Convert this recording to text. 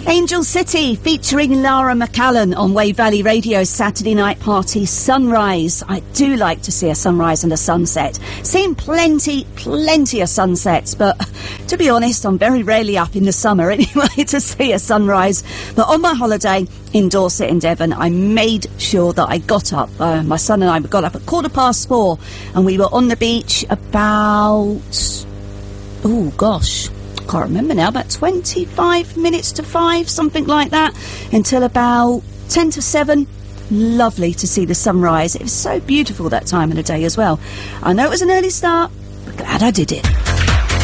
Angel City featuring Lara McAllen on Wave Valley Radio's Saturday night party Sunrise. I do like to see a sunrise and a sunset. Seen plenty of sunsets, but to be honest, I'm very rarely up in the summer anyway to see a sunrise. But on my holiday in Dorset in Devon, I made sure that I got up. My son and I got up at 4:15 and we were on the beach about... oh gosh, can't remember now, about 25 minutes to 5, something like that, until about 10 to 7. Lovely to see the sunrise. It was so beautiful that time of the day as well. I know it was an early start, but glad I did it.